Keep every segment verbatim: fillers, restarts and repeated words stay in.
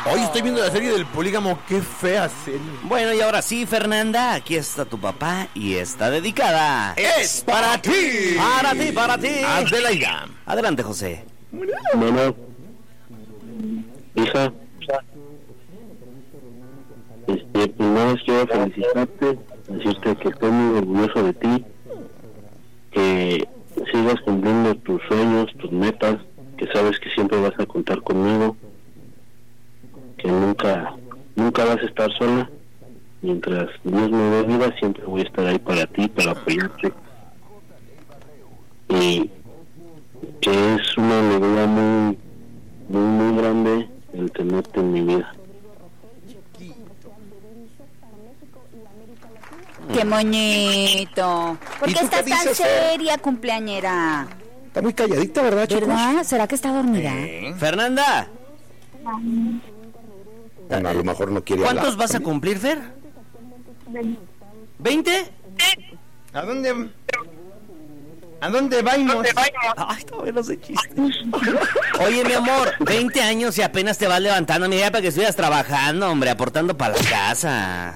Hoy estoy viendo la serie del polígamo, qué fea serie. Bueno, y ahora sí, Fernanda, aquí está tu papá y está dedicada. ¡Es para ti! Para ti, para ti. Adelaida. Adelante, José. Mamá, hija, este, primero quiero felicitarte, decirte que estoy muy orgulloso de ti, que sigas cumpliendo tus sueños, tus metas, que sabes que siempre vas a contar conmigo, que nunca, nunca vas a estar sola, mientras Dios me dé vida, siempre voy a estar ahí para ti, para apoyarte, y que es una alegría muy, muy, muy grande el tenerte en mi vida. ¡Qué moñito! ¿Por ¿Y qué tú qué estás tan dices, Fer? seria, cumpleañera? Está muy calladita, ¿verdad, chicos? ¿Verdad? ¿Será que está dormida? ¿Eh? Fernanda, Bueno, a lo mejor no quiere hablar. ¿cuántos vas a cumplir, Fer? ¿veinte? ¿A dónde? ¿A dónde vamos? Ay, todavía no sé chistes. Oye, mi amor, veinte años y apenas te vas levantando. Mira, para que estuvieras trabajando, hombre, aportando para la casa.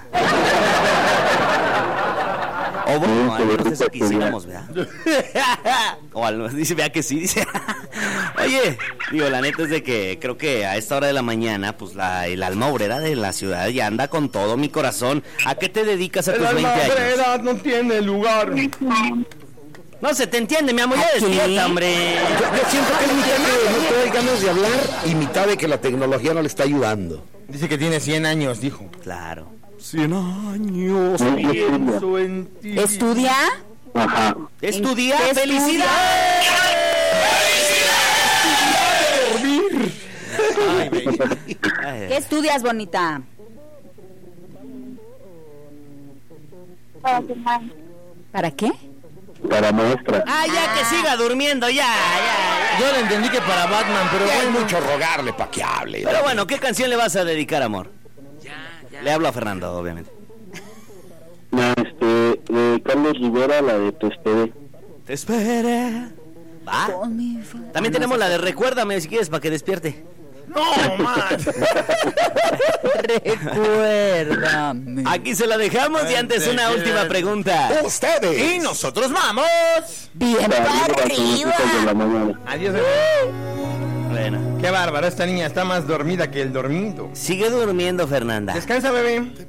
O bueno, al menos eso quisiéramos, ¿verdad? O al menos dice, vea que sí, dice. Oye, digo, la neta es de que creo que a esta hora de la mañana, pues la, el alma obrera de la ciudad ya anda con todo mi corazón. ¿A qué te dedicas a El tus alma veinte años? obrera no tiene lugar. No se te entiende, mi amor, ya despierta, hombre. Yo, yo siento que es mitad que no trae ganas de hablar y mitad de que la tecnología no le está ayudando. Dice que tiene cien años, dijo. Claro. Cien años. Pienso en ti. ¿Estudia? Ajá. ¿Es tu día? ¿Qué ¡Felicidades! Ay, ¿Qué ay. estudias, bonita? ¿Para qué? Para maestra. Ah, ya que siga durmiendo, ya, ya, ya. Yo le entendí que para Batman, pero Ya es bueno. mucho rogarle para que hable. Pero bueno, ¿qué canción le vas a dedicar, amor? Le hablo a Fernando, obviamente. La, este, de Carlos Rivera, la de Te esperé. Te esperé. ¿Va? También tenemos la de Recuérdame, si quieres, para que despierte. No, man. Recuérdame. Aquí se la dejamos y antes una última pregunta. Ustedes. Y nosotros vamos. Bien para Arriba, a las arriba. cinco de la mañana. Adiós, bebé. Bueno, Qué bárbaro, esta niña está más dormida que el dormido. sigue durmiendo, Fernanda. Descansa, bebé.